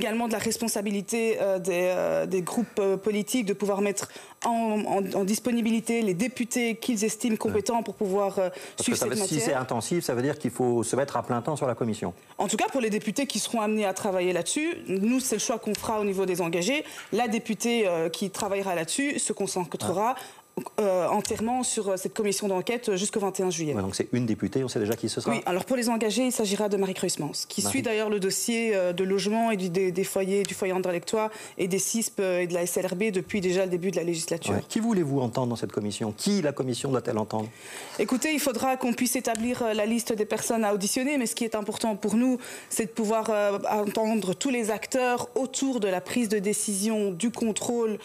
également de la responsabilité des groupes politiques de pouvoir mettre en disponibilité les députés qu'ils estiment compétents pour pouvoir suivre cette matière. Si c'est intensif, ça veut dire qu'il faut se mettre à plein temps sur la commission. En tout cas, pour les députés qui seront amenés à travailler là-dessus, nous, c'est le choix qu'on fera au niveau des engagés. La députée qui travaillera là-dessus se concentrera entièrement sur cette commission d'enquête jusqu'au 21 juillet. Ouais, donc c'est une députée, on sait déjà qui ce sera. Oui, alors pour les engagés, il s'agira de Marie Kruismans, qui suit d'ailleurs le dossier de logement et des foyers, du foyer Anderlechtois et des CISP et de la SLRB depuis déjà le début de la législature. Ouais. Qui voulez-vous entendre dans cette commission? Qui la commission doit-elle entendre? Écoutez, il faudra qu'on puisse établir la liste des personnes à auditionner, mais ce qui est important pour nous, c'est de pouvoir entendre tous les acteurs autour de la prise de décision, du contrôle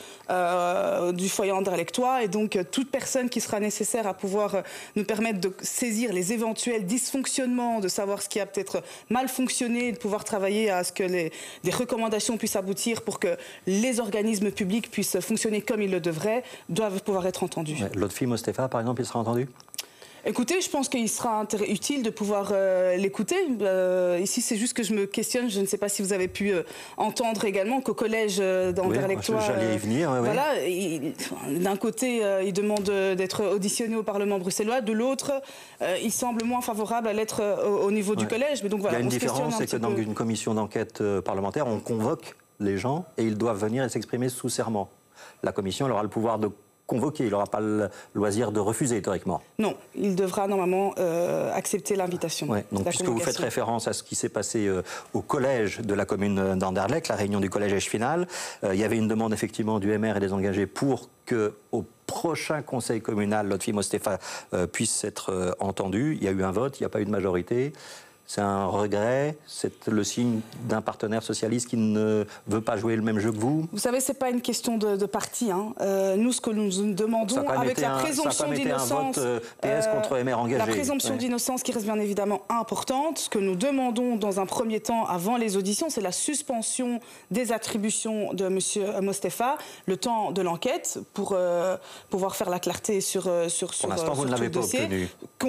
du foyer Anderlechtois, et donc toute personne qui sera nécessaire à pouvoir nous permettre de saisir les éventuels dysfonctionnements, de savoir ce qui a peut-être mal fonctionné, de pouvoir travailler à ce que des recommandations puissent aboutir pour que les organismes publics puissent fonctionner comme ils le devraient, doivent pouvoir être entendus. Ouais, Lotfi Mostefa, par exemple, il sera entendu? Écoutez, je pense qu'il sera utile de pouvoir l'écouter. Ici, c'est juste que je me questionne. Je ne sais pas si vous avez pu entendre également qu'au collège d'Anderlechtois... Oui, j'allais y venir. Voilà, d'un côté, il demande d'être auditionné au Parlement bruxellois. De l'autre, il semble moins favorable à l'être au niveau du collège. Mais donc, voilà, il y a une différence, c'est que dans une commission d'enquête parlementaire, on convoque les gens et ils doivent venir et s'exprimer sous serment. La commission, elle aura le pouvoir de convoqué, il n'aura pas le loisir de refuser, théoriquement. Non, il devra normalement accepter l'invitation. Ouais, donc puisque vous faites référence à ce qui s'est passé au collège de la commune d'Anderlecht, la réunion du collège Esch-Final, il y avait une demande effectivement du MR et des engagés pour qu'au prochain conseil communal, Lotfi Mostefa puisse être entendu. Il y a eu un vote, il n'y a pas eu de majorité. C'est un regret, c'est le signe d'un partenaire socialiste qui ne veut pas jouer le même jeu que vous? Vous savez, ce n'est pas une question de parti. Hein. Nous, ce que nous demandons, avec la présomption d'innocence... PS contre MR engagé. La présomption d'innocence qui reste bien évidemment importante. Ce que nous demandons dans un premier temps, avant les auditions, c'est la suspension des attributions de M. Mostefa, le temps de l'enquête, pour pouvoir faire la clarté sur Pour l'instant, vous ne l'avez pas obtenu.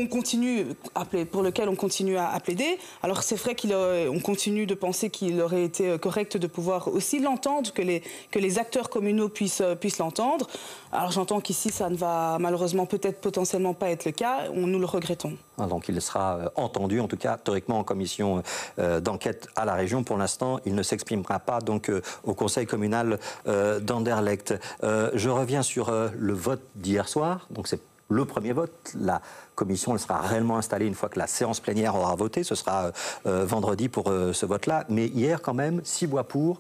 Pour lequel on continue à plaider. Alors c'est vrai qu'on continue de penser qu'il aurait été correct de pouvoir aussi l'entendre, que les acteurs communaux puissent l'entendre. Alors j'entends qu'ici ça ne va malheureusement peut-être potentiellement pas être le cas, nous le regrettons. Donc il sera entendu, en tout cas théoriquement en commission d'enquête à la région. Pour l'instant, il ne s'exprimera pas donc au conseil communal d'Anderlecht. Je reviens sur le vote d'hier soir, donc c'est le premier vote. La commission, elle sera réellement installée une fois que la séance plénière aura voté. Ce sera vendredi pour ce vote-là. Mais hier, quand même, 6 voix pour,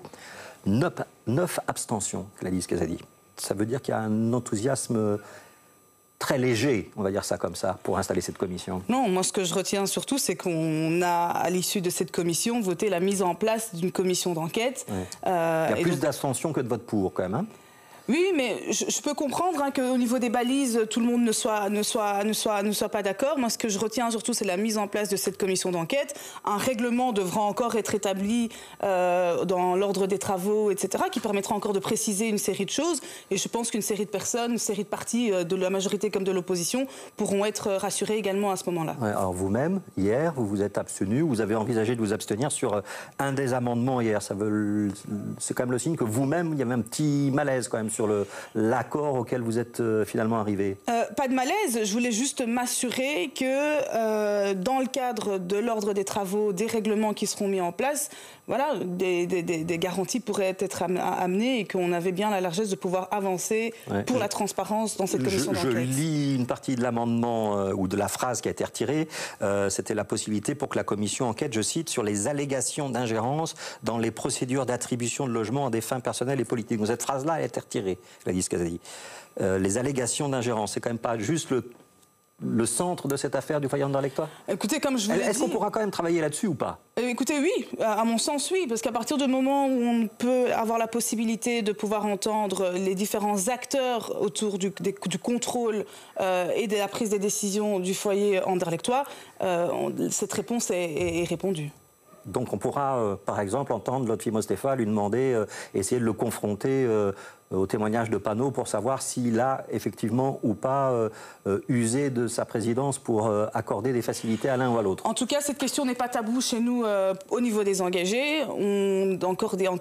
9 abstentions, Gladys Kazadi. Ça veut dire qu'il y a un enthousiasme très léger, on va dire ça comme ça, pour installer cette commission. Non, moi ce que je retiens surtout, c'est qu'on a, à l'issue de cette commission, voté la mise en place d'une commission d'enquête. Ouais. Il y a plus d'abstentions que de votes pour, quand même, hein. Oui, mais je peux comprendre qu'au niveau des balises, tout le monde ne soit pas d'accord. Moi, ce que je retiens surtout, c'est la mise en place de cette commission d'enquête. Un règlement devra encore être établi dans l'ordre des travaux, etc., qui permettra encore de préciser une série de choses. Et je pense qu'une série de personnes, une série de partis, de la majorité comme de l'opposition, pourront être rassurés également à ce moment-là. Ouais, alors vous-même, hier, vous vous êtes abstenu, vous avez envisagé de vous abstenir sur un des amendements hier. C'est quand même le signe que vous-même, il y avait un petit malaise quand même sur l'accord auquel vous êtes finalement arrivé. Pas de malaise, je voulais juste m'assurer que dans le cadre de l'ordre des travaux, des règlements qui seront mis en place, voilà, des garanties pourraient être amenées et qu'on avait bien la largesse de pouvoir avancer pour la transparence dans cette commission d'enquête. Je lis une partie de l'amendement ou de la phrase qui a été retirée. C'était la possibilité pour que la commission enquête, je cite, sur les allégations d'ingérence dans les procédures d'attribution de logements à des fins personnelles et politiques. Donc cette phrase-là a été retirée, Gladys Kazadi. Les allégations d'ingérence, c'est quand même pas juste le centre de cette affaire du foyer Anderlechtois? Écoutez, comme je vous l'ai dit... Est-ce qu'on pourra quand même travailler là-dessus ou pas? Écoutez, oui, à mon sens, oui, parce qu'à partir du moment où on peut avoir la possibilité de pouvoir entendre les différents acteurs autour du contrôle et de la prise des décisions du foyer Anderlechtois, cette réponse est répondue. Donc on pourra, par exemple, entendre Lotfi Mostefa lui demander, essayer de le confronter au témoignage de Panot pour savoir s'il a effectivement ou pas usé de sa présidence pour accorder des facilités à l'un ou à l'autre. En tout cas, cette question n'est pas taboue chez nous au niveau des engagés.